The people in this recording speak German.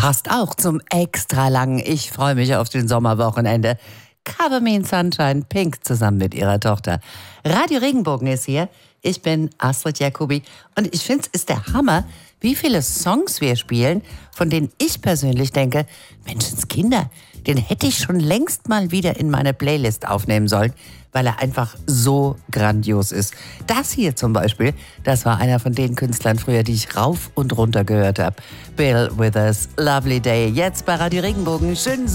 passt auch zum extra langen Ich freue mich auf den Sommerwochenende. Cover Me in Sunshine, Pink zusammen mit ihrer Tochter. Radio Regenbogen ist hier. Ich bin Astrid Jacobi und ich finde, es ist der Hammer, wie viele Songs wir spielen, von denen ich persönlich denke, Menschenskinder, den hätte ich schon längst mal wieder in meine Playlist aufnehmen sollen, weil er einfach so grandios ist. Das hier zum Beispiel, das war einer von den Künstlern früher, die ich rauf und runter gehört habe. Bill Withers, Lovely Day, jetzt bei Radio Regenbogen. Schönen